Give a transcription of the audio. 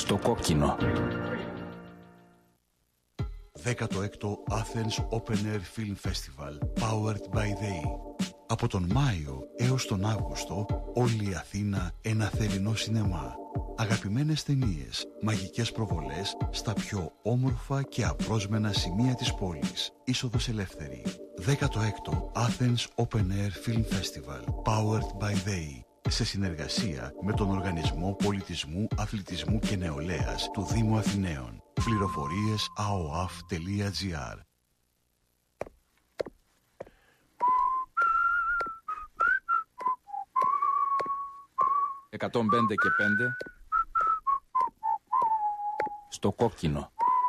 Στο κόκκινο. 16ο Athens Open Air Film Festival, powered by THEY. Από τον Μάιο έως τον Αύγουστο, όλη η Αθήνα ένα θερινό σινεμά. Αγαπημένες ταινίες, μαγικές προβολές στα πιο όμορφα και απρόσμενα σημεία της πόλης. Είσοδος ελεύθερη. 16ο Athens Open Air Film Festival, powered by THEY. Σε συνεργασία με τον Οργανισμό Πολιτισμού, Αθλητισμού και Νεολαίας του Δήμου Αθηναίων. Πληροφορίες aoaf.gr. «105 και 5» στο κόκκινο.